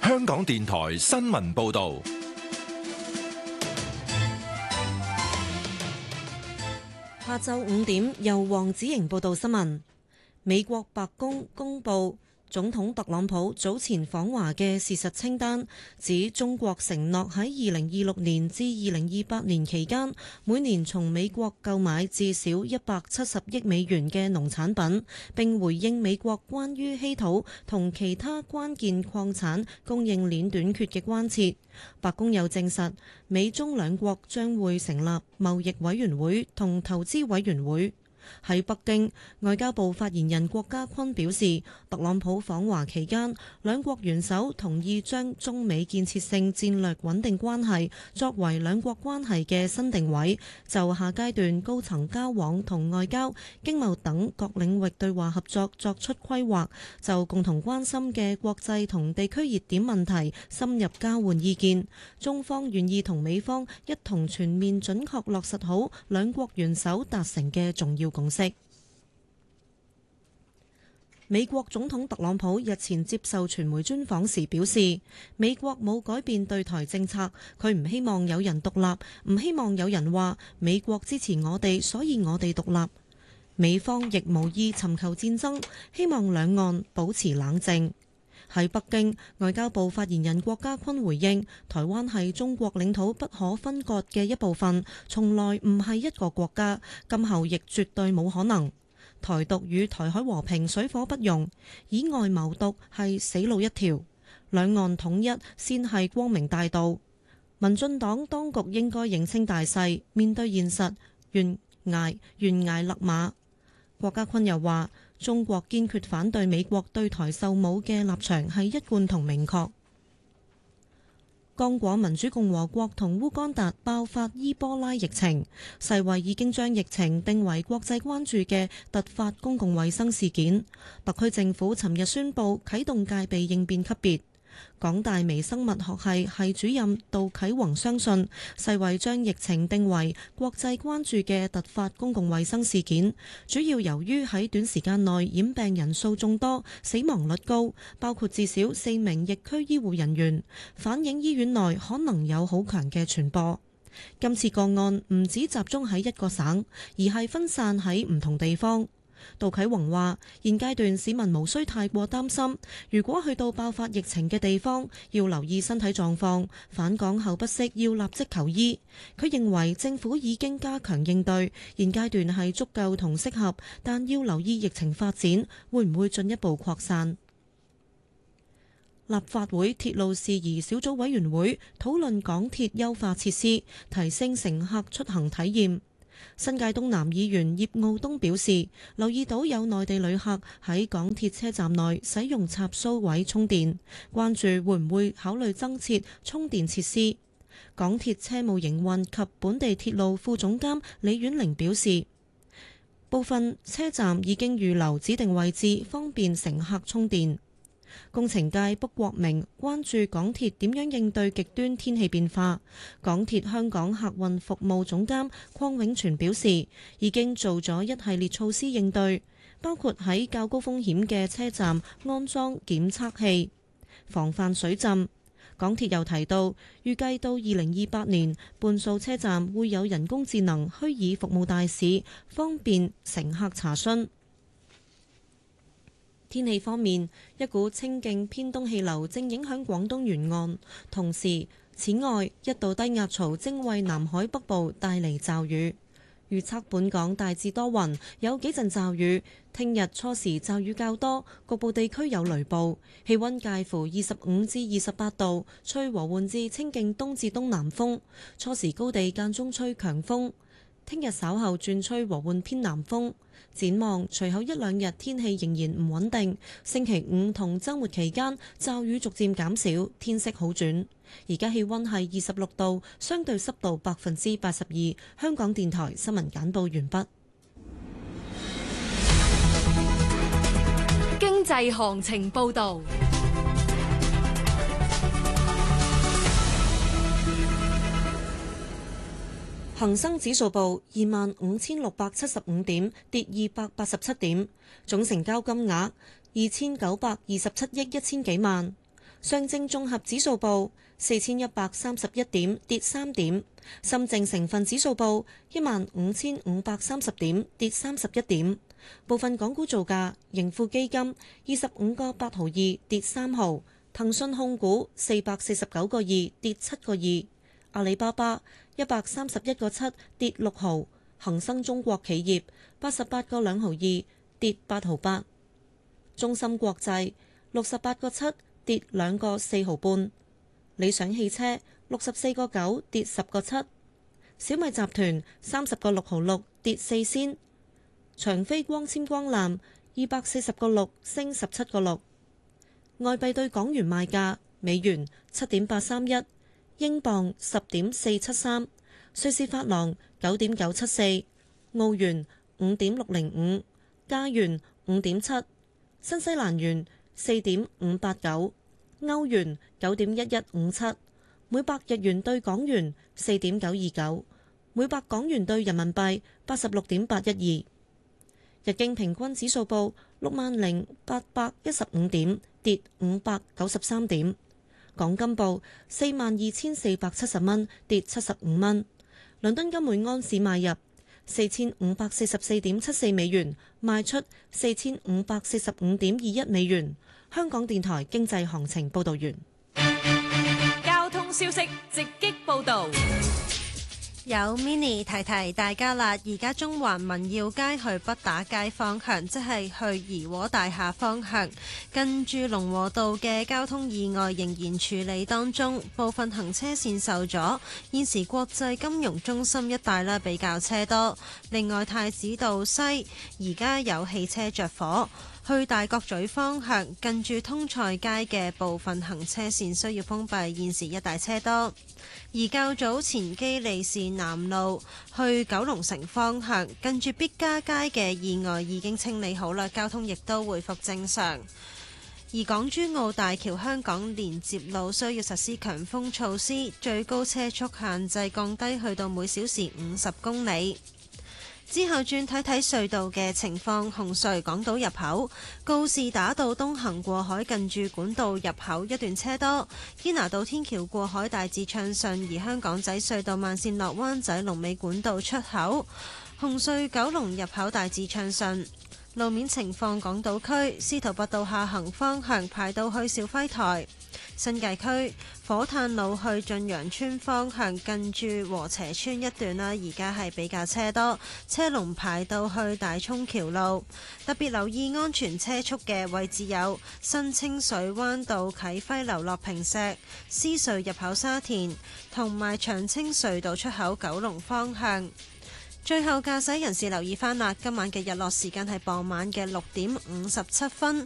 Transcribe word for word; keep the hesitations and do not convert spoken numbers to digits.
香港電台新聞報道。 下晝五點，由黃子瑩報道新聞。美國白宮公佈總統特朗普早前訪華嘅事實清單，指中國承諾喺二零二六年至二零二八年期間，每年從美國購買至少一百七十億美元嘅農產品，並回應美國關於稀土同其他關鍵礦產供應鏈短缺嘅關切。白宮又證實，美中兩國將會成立貿易委員會同投資委員會。喺北京，外交部發言人郭家坤表示，特朗普訪華期間，兩國元首同意將中美建設性戰略穩定關係作為兩國關係嘅新定位，就下階段高層交往同外交、經貿等各領域對話合作作出規劃，就共同關心嘅國際同地區熱點問題深入交換意見。中方願意同美方一同全面準確落實好兩國元首達成嘅重要共識。美國總統特朗普日前接受傳媒專訪時表示，美國冇改變對台政策，佢唔希望有人獨立，唔希望有人話美國支持我哋，所以我哋獨立。美方亦無意尋求戰爭，希望兩岸保持冷靜。喺北京，外交部發言人郭家坤回應，台灣係中國領土不可分割嘅一部分，從來唔係一個國家，今後亦絕對冇可能。台獨與台海和平水火不容，以外謀獨係死路一條，兩岸統一先係光明大道。民進黨當局應該認清大勢，面對現實，懸崖懸崖勒馬。郭家坤又話，中國堅決反對美國對台售武嘅立場係一貫同明確。剛果民主共和國同烏干達爆發伊波拉疫情，世衛已經將疫情定為國際關注嘅突發公共衛生事件。特區政府尋日宣布啟動戒備應變級別。港大微生物學系系主任杜啟宏相信，世衛將疫情定為國際關注嘅突發公共衛生事件，主要由於喺短時間內染病人數眾多，死亡率高，包括至少四名疫區醫護人員，反映醫院內可能有好強嘅傳播。今次個案唔只集中喺一個省，而係分散喺唔同地方。杜啟宏話：現階段市民無需太過擔心，如果去到爆發疫情嘅地方，要留意身體狀況，返港後不適要立即求醫。佢認為政府已經加強應對，現階段係足夠同適合，但要留意疫情發展，會唔會進一步擴散。立法會鐵路事宜小組委員會討論港鐵優化設施，提升乘客出行體驗。新界東南議員葉傲東表示，留意到有內地旅客喺港鐵車站內使用插蘇位充電，關注會唔會考慮增設充電設施。港鐵車務營運及本地鐵路副總監李婉玲表示，部分車站已經預留指定位置，方便乘客充電。工程界卜國明關注港鐵點樣應對極端天氣變化。港鐵香港客運服務總監鄺永全表示，已經做咗一系列措施應對，包括喺較高風險嘅車站安裝檢測器，防範水浸。港鐵又提到，預計到二零二八年，半數車站會有人工智能虛擬服務大使，方便乘客查詢。天氣方面，一股清勁偏東氣流正影響廣東沿岸，同時此外一道低壓槽正為南海北部帶嚟驟雨。預測本港大致多雲，有幾陣驟雨。聽日初時驟雨較多，局部地區有雷暴。氣溫介乎二十五至二十八度，吹和緩至清勁東至東南風。初時高地間中吹強風。聽日稍後轉吹和緩偏南風。展望隨後一兩日天氣仍然唔穩定，星期五同週末期間驟雨逐漸減少，天色好轉。而家氣溫係二十六度，相對濕度百分之八十二。香港電台新聞簡報完畢。 經濟行情報導。 恒生指數報二萬五千六百七十五點，跌二百八十七點，總成交金額二千九百二十七億一千幾萬。 上證綜合指數報四千一百三十一點，跌三點；深證成分指數報一萬五千五百三十點，跌三十一點。部分港股造價：盈富基金二十五個八毫二，跌三毫；騰訊控股四百四十九個二，跌七個二；阿里巴巴一百三十一個七，跌六毫；恒生中國企業八十八個兩毫二，跌八毫八；中芯國際六十八個七，跌兩個四毫半；理想汽車六十四個九，跌十個七；小米集團三十個六毫六，跌四仙；長飛光纖光纜二百四十個六，升十七個六。外幣對港元賣價：美元七點八三一，英鎊十點四七三，瑞士法郎九點九七四，澳元五點六零五，加元五點七，新西蘭元四點五八九，歐元九點一一五七，每百日元對港元四點九二九，每百港元對人民幣八十六點八一二。日經平均指數報六萬零八百一十五點，跌五百九十三點。港金報四萬二千四百七十蚊，跌七十五蚊。倫敦金每安士買入四千五百四十四點七四美元，賣出四千五百四十五點二一美元。香港電台經濟行情報道完。 交通消息直擊報道。 有 mini 提提大家啦，而家中環民耀街去北打街方向，即係去怡和大廈方向，近住龍和道嘅交通意外仍然處理當中，部分行車線受阻。現時國際金融中心一帶啦比較車多。另外太子道西而家有汽車着火，去大角咀方向近住通菜街嘅部分行車線需要封閉，現時一帶車多。而較早前基利士南路去九龍城方向近住必嘉街嘅意外已經清理好啦，交通亦都回復正常。而港珠澳大橋香港連接路需要實施強風措施，最高車速限制降低去到每小時五十公里。之後轉睇睇隧道嘅情況，紅隧港島入口告士打道東行過海近住管道入口一段車多，堅拿道天橋過海大致暢順，而香港仔隧道慢線落灣仔龍尾管道出口，紅隧九龍入口大致暢順。路面情況，港島區司徒拔道下行方向排到去肇輝台，新界區火炭路去駿洋村方向近住禾輋村一段啦，而家係比較車多，車龍排到去大涌橋路。特別留意安全車速嘅位置有新清水灣道啟輝樓落坪石、獅隧入口沙田同埋長青隧道出口九龍方向。最後駕駛人士留意翻啦，今晚嘅日落時間係傍晚嘅六點五十七分，